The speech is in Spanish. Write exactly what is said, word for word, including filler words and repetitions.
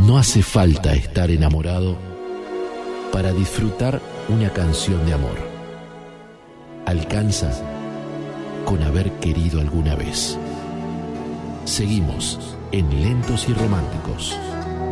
No hace falta estar enamorado para disfrutar una canción de amor. Alcanza con haber querido alguna vez. Seguimos en Lentos y Románticos.